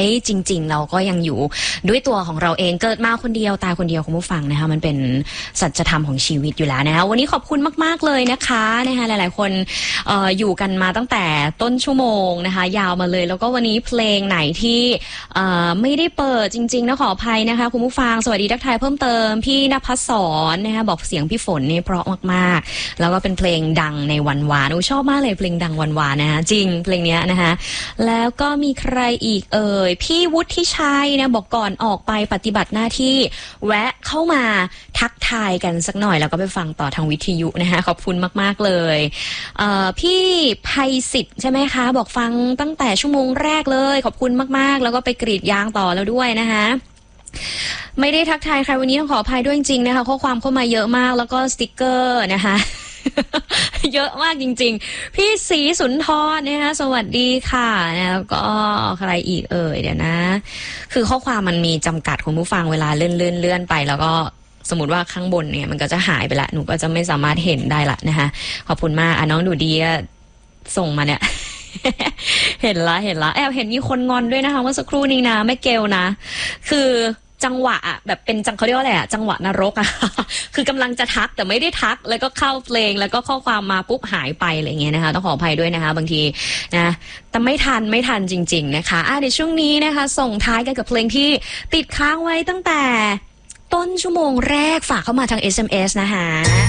จริงๆเราก็ยังอยู่ด้วยตัวของเราเองเกิดมาคนเดียวตายคนเดียวคุณผู้ฟังนะคะมันเป็นสัจธรรมของชีวิตอยู่แล้วนะคะวันนี้ขอบคุณมากๆเลยนะคะหลายๆคนอยู่กันมาตั้งแต่ต้นชั่วโมงนะคะยาวมาเลยแล้วก็วันนี้เพลงไหนที่ไม่ได้เปิดจริงๆนะขออภัยนะคะคุณผู้ฟังสวัสดีทักทายเพิ่มเติมพี่ณภัสสรนะคะบอกเสียงพี่ฝนนี่เพราะมากๆแล้วก็เป็นเพลงดังในวันวานชอบมากเลยเพลงดังวันวานนะคะจริงเพลงนี้นะคะแล้วก็มีใครอีกพี่วุฒิชัยนะบอกก่อนออกไปปฏิบัติหน้าที่แวะเข้ามาทักทายกันสักหน่อยแล้วก็ไปฟังต่อทางวิทยุนะคะขอบคุณมากๆเลยพี่ไพศิษฐ์ใช่ไหมคะบอกฟังตั้งแต่ชั่วโมงแรกเลยขอบคุณมากๆแล้วก็ไปกรีดยางต่อแล้วด้วยนะคะไม่ได้ทักทายใครวันนี้ต้องขออภัยด้วยจริงๆนะคะข้อความเข้ามาเยอะมากแล้วก็สติกเกอร์นะคะ เยอะมากจริงๆพี่ศรีสุนทรนะคะสวัสดีค่ะแล้วก็ใครอีกเดี๋ยวนะคือข้อความมันมีจำกัดคุณผู้ฟังเวลาเลื่อนไปแล้วก็สมมติว่าข้างบนเนี่ยมันก็จะหายไปละหนูก็จะไม่สามารถเห็นได้ละนะคะขอบคุณมากน้องหนูดีส่งมาเนี่ย เห็นละแอบเห็นมีคนงอนด้วยนะคะเมื่อสักครู่นี้นะไม่เกลนะคือจังหวะแบบเป็นเขาเรียกว่าอะไรจังหวะนรกคือกำลังจะทักแต่ไม่ได้ทักแล้วก็เข้าเพลงแล้วก็ข้อความมาปุ๊บหายไปอะไรเงี้ยนะคะต้องขออภัยด้วยนะคะบางทีนะแต่ไม่ทันจริงๆนะคะในช่วงนี้นะคะส่งท้ายกันกับเพลงที่ติดค้างไว้ตั้งแต่ต้นชั่วโมงแรกฝากเข้ามาทาง SMS นะคะ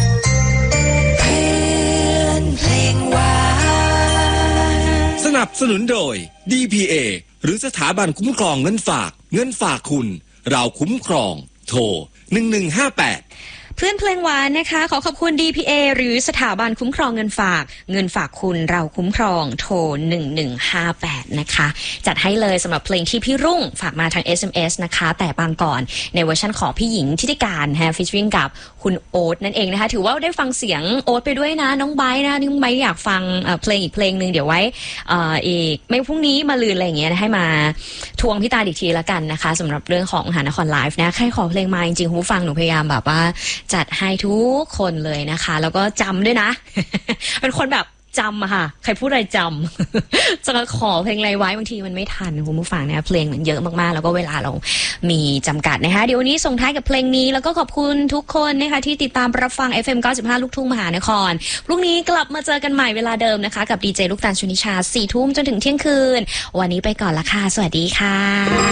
เพลงสนับสนุนโดย DPA หรือสถาบันคุ้มครองเงินฝากคุณเราคุ้มครองโทร1158 เพื่อนเพลงหวานนะคะขอขอบคุณ DPA หรือสถาบันคุ้มครองเงินฝากคุณเราคุ้มครองโทร1158นะคะจัดให้เลยสำหรับเพลงที่พี่รุ่งฝากมาทาง SMS นะคะแต่บางก่อนในเวอร์ชันของพี่หญิงทิติการฟีเจอริ่งกับคุณโอ๊ตนั่นเองนะคะถือว่าได้ฟังเสียงโอ๊ตไปด้วยนะน้องไบร์ทนะน้องไบร์ทอยากฟังเพลงอีกเพลงนึงเดี๋ยวไว้อีกไม่พรุ่งนี้มาลืนอะไรอย่างเงี้ยให้มาทวงพี่ตาอีกทีละกันนะคะสำหรับเรื่องของหานครไลฟ์นะใครขอเพลงมาจริงๆคุณผู้ฟังหนูพยายามแบบว่าจัดให้ทุกคนเลยนะคะแล้วก็จำด้วยนะ เป็นคนแบบจำอะค่ะใครพูดอะไรจำ จะขอเพลงอะไรไว้บางทีมันไม่ทันคุณผู้ฟังนะเพลงมันเยอะมากๆแล้วก็เวลาเรามีจำกัดนะคะเดี๋ยววันนี้ส่งท้ายกับเพลงนี้แล้วก็ขอบคุณทุกคนนะคะที่ติดตามรับฟัง FM 95ลูกทุ่งมหานครพรุ่งนี้กลับมาเจอกันใหม่เวลาเดิมนะคะกับดีเจลูกตาลชนิชา 4 ทุ่มจนถึงเที่ยงคืนวันนี้ไปก่อนละค่ะสวัสดีค่ะ